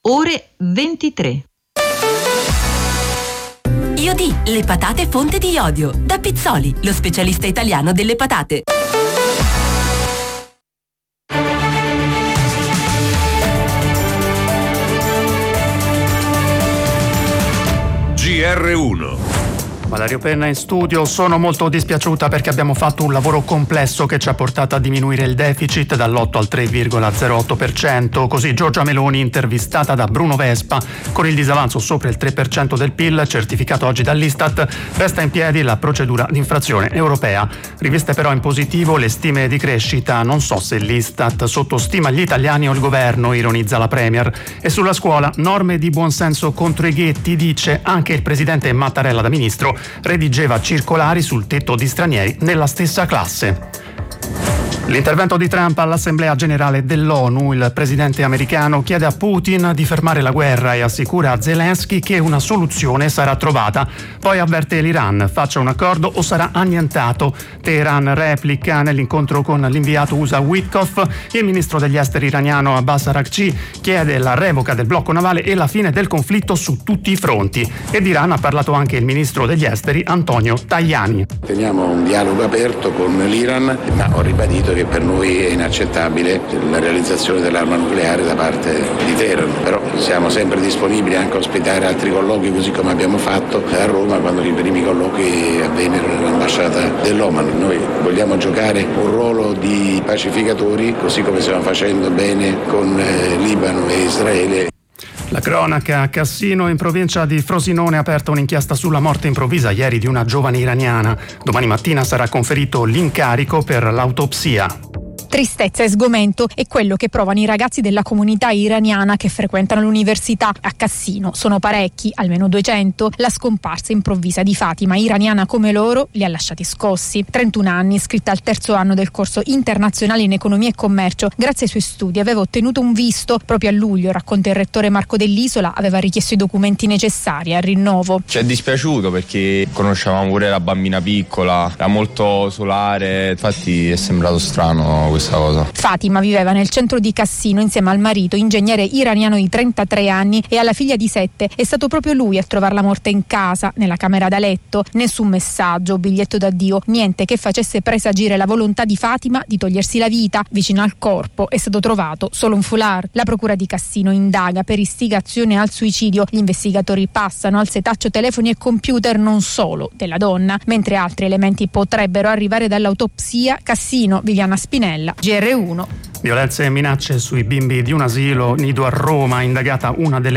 ore 23. Iodi, le patate fonte di iodio. Da Pizzoli, lo specialista italiano delle patate. GR1. Valerio Penna in studio. Sono molto dispiaciuta perché abbiamo fatto un lavoro complesso che ci ha portato a diminuire il deficit dall'8 al 3,08%. Così Giorgia Meloni, intervistata da Bruno Vespa, con il disavanzo sopra il 3% del PIL certificato oggi dall'Istat, resta in piedi la procedura di infrazione europea. Riviste però in positivo le stime di crescita. Non so se l'Istat sottostima gli italiani o il governo, ironizza la Premier. E sulla scuola, norme di buonsenso contro i ghetti, dice anche il presidente Mattarella da ministro. Redigeva circolari sul tetto di stranieri nella stessa classe. L'intervento di Trump all'Assemblea Generale dell'ONU. Il presidente americano chiede a Putin di fermare la guerra e assicura a Zelensky che una soluzione sarà trovata. Poi avverte l'Iran: faccia un accordo o sarà annientato. Teheran replica nell'incontro con l'inviato USA Witkoff. Il ministro degli esteri iraniano Abbas Araghchi chiede la revoca del blocco navale e la fine del conflitto su tutti i fronti. E di Iran ha parlato anche il ministro degli esteri Antonio Tajani. Teniamo un dialogo aperto con l'Iran, ma ho ribadito che per noi è inaccettabile la realizzazione dell'arma nucleare da parte di Teheran, però siamo sempre disponibili anche a ospitare altri colloqui, così come abbiamo fatto a Roma quando i primi colloqui avvennero nell'ambasciata dell'Oman. Noi vogliamo giocare un ruolo di pacificatori, così come stiamo facendo bene con Libano e Israele. La cronaca: a Cassino, in provincia di Frosinone, è aperta un'inchiesta sulla morte improvvisa ieri di una giovane iraniana. Domani mattina sarà conferito l'incarico per l'autopsia. Tristezza e sgomento è quello che provano i ragazzi della comunità iraniana che frequentano l'università a Cassino. Sono parecchi, almeno 200. La scomparsa improvvisa di Fatima, iraniana come loro, li ha lasciati scossi. 31 anni, iscritta al terzo anno del corso internazionale in economia e commercio. Grazie ai suoi studi aveva ottenuto un visto. Proprio a luglio, racconta il rettore Marco Dell'Isola, aveva richiesto i documenti necessari al rinnovo. Ci è dispiaciuto perché conoscevamo pure la bambina piccola, era molto solare, infatti è sembrato strano questa cosa. Fatima viveva nel centro di Cassino insieme al marito, ingegnere iraniano di 33 anni, e alla figlia di 7. È stato proprio lui a trovare la morte in casa, nella camera da letto. Nessun messaggio, biglietto d'addio, niente che facesse presagire la volontà di Fatima di togliersi la vita. Vicino al corpo è stato trovato solo un foulard. La procura di Cassino indaga per istigazione al suicidio. Gli investigatori passano al setaccio telefoni e computer non solo della donna, mentre altri elementi potrebbero arrivare dall'autopsia. Cassino, Viviana Spinella, GR1. Violenze e minacce sui bimbi di un asilo nido a Roma, indagata una delle